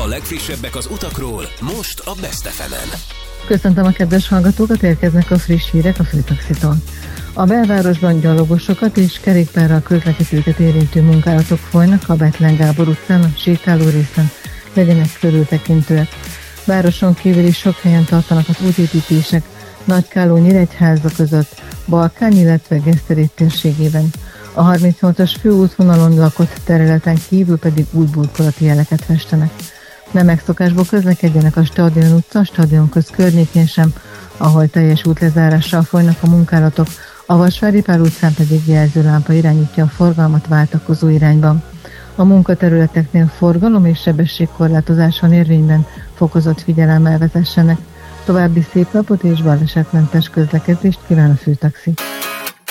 A legfrissebbek az utakról, most a Best FM-en. Köszöntöm a kedves hallgatókat, érkeznek a friss hírek a Főtaxitól. A belvárosban gyalogosokat és kerékpárral közlekedőket érintő munkálatok folynak a Bethlen Gábor utcán, a sétáló részen. Legyenek körültekintőek. Városon kívül is sok helyen tartanak az útépítések, Nagykáló-Nyíregyháza között, Balkány, illetve Geszterét térségében. A 38-as főútvonalon lakott területen kívül pedig új burkolati jeleket festenek. Nem megszokásból közlekedjenek a Stadion utca, Stadion köz környékén sem, ahol teljes útlezárással folynak a munkálatok, a Vasvári Pál utcán pedig jelzőlámpa irányítja a forgalmat váltakozó irányban. A munkaterületeknél forgalom és sebességkorlátozás van érvényben, fokozott figyelemmel vezessenek. További szép napot és balesetmentes közlekedést kíván a Főtaxi.